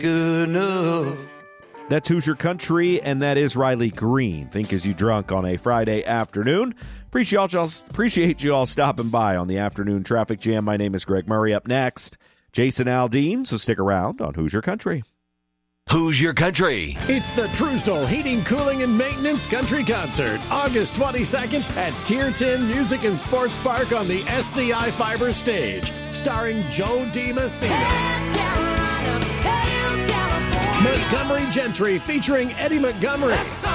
good enough. That's Hoosier Country, and that is Riley Green. Think as you drunk on a Friday afternoon. Appreciate you all stopping by on the afternoon traffic jam. My name is Greg Murray. Up next, Jason Aldean, so stick around on Hoosier Country. Hoosier Country. It's the Truesdell Heating, Cooling, and Maintenance Country Concert, August 22nd at Tier 10 Music and Sports Park on the SCI Fiber stage, starring Joe DiMessina. Montgomery Gentry featuring Eddie Montgomery.